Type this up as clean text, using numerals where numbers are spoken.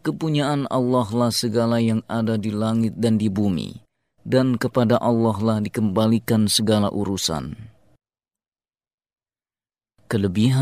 kepunyaan Allah lah segala yang ada di langit dan di bumi, dan kepada Allah lah dikembalikan segala urusan. Kelebihan